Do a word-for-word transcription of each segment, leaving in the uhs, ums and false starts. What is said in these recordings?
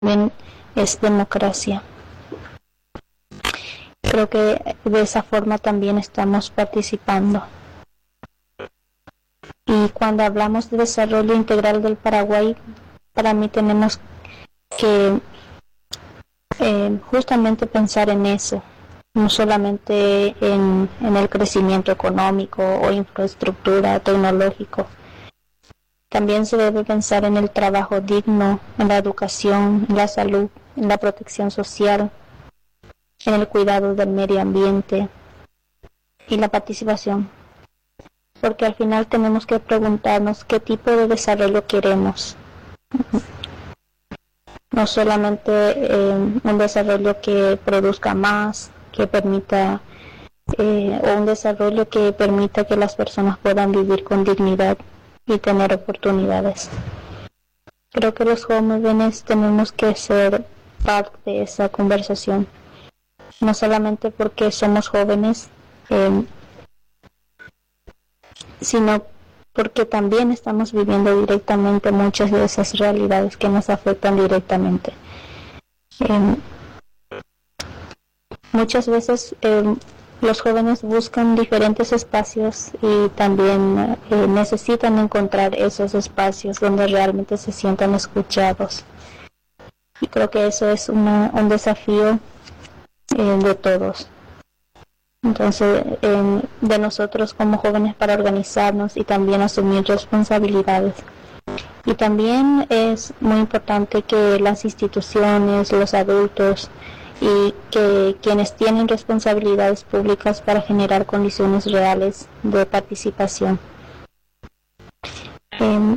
también es democracia. Creo que de esa forma también estamos participando. Y cuando hablamos de desarrollo integral del Paraguay, para mí tenemos que eh, justamente pensar en eso, no solamente en, en el crecimiento económico o infraestructura tecnológico. También se debe pensar en el trabajo digno, en la educación, en la salud, en la protección social, en el cuidado del medio ambiente y la participación. Porque al final tenemos que preguntarnos qué tipo de desarrollo queremos. No solamente eh, un desarrollo que produzca más, que permita, eh, o un desarrollo que permita que las personas puedan vivir con dignidad y tener oportunidades. Creo que los jóvenes tenemos que ser parte de esa conversación, no solamente porque somos jóvenes, eh, sino porque también estamos viviendo directamente muchas de esas realidades que nos afectan directamente. Eh, muchas veces eh, los jóvenes buscan diferentes espacios y también eh, necesitan encontrar esos espacios donde realmente se sientan escuchados. Y creo que eso es una, un desafío eh, de todos. Entonces, eh, de nosotros como jóvenes para organizarnos y también asumir responsabilidades. Y también es muy importante que las instituciones, los adultos y que quienes tienen responsabilidades públicas para generar condiciones reales de participación. Eh,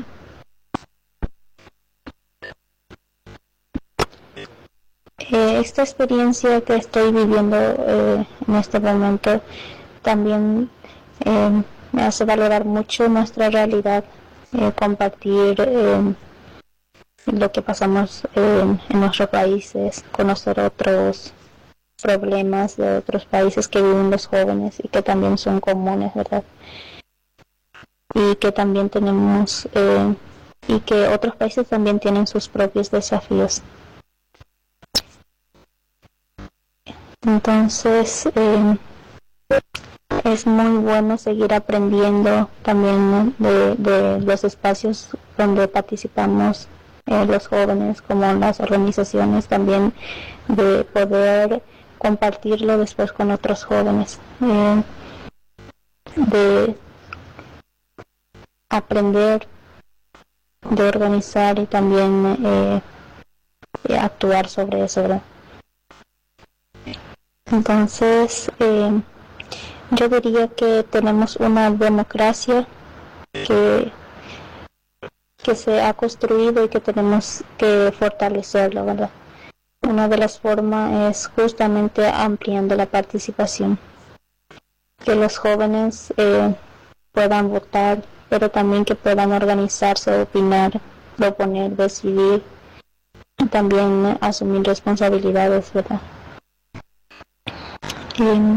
eh, esta experiencia que estoy viviendo eh, en este momento también eh, me hace valorar mucho nuestra realidad, eh, compartir eh, lo que pasamos eh, en nuestros países, conocer otros problemas de otros países que viven los jóvenes y que también son comunes, ¿verdad? Y que también tenemos, eh, y que otros países también tienen sus propios desafíos. Entonces, eh, es muy bueno seguir aprendiendo también de, de los espacios donde participamos eh, los jóvenes, como las organizaciones, también de poder compartirlo después con otros jóvenes, eh, de aprender, de organizar y también eh, de actuar sobre eso, ¿verdad? Entonces, eh, yo diría que tenemos una democracia que, que se ha construido y que tenemos que fortalecerla, ¿verdad? Una de las formas es justamente ampliando la participación, que los jóvenes eh, puedan votar, pero también que puedan organizarse, opinar, proponer, decidir, y también asumir responsabilidades, ¿verdad? Y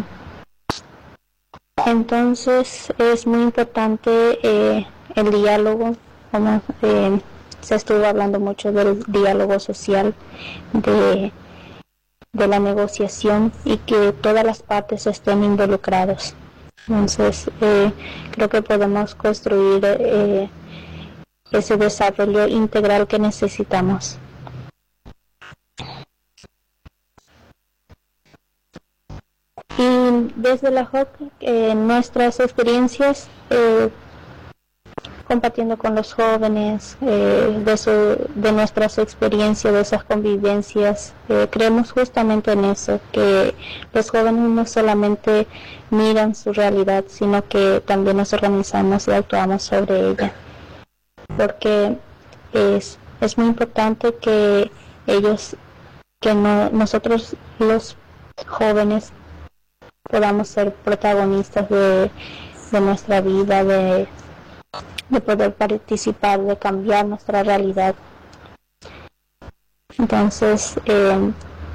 entonces es muy importante eh, el diálogo, como eh, se estuvo hablando mucho del diálogo social, de, de la negociación y que todas las partes estén involucradas. Entonces eh, creo que podemos construir eh, ese desarrollo integral que necesitamos. Y desde la J O C, eh, nuestras experiencias eh, compartiendo con los jóvenes, eh, de, su, de nuestras experiencias, de esas convivencias, eh, creemos justamente en eso, que los jóvenes no solamente miran su realidad, sino que también nos organizamos y actuamos sobre ella. Porque es, es muy importante que ellos, que no, nosotros los jóvenes, podamos ser protagonistas de, de nuestra vida, de, de poder participar, de cambiar nuestra realidad. Entonces, eh,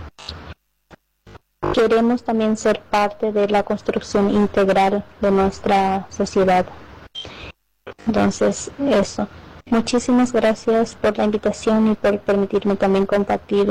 queremos también ser parte de la construcción integral de nuestra sociedad. Entonces, eso. Muchísimas gracias por la invitación y por permitirme también compartir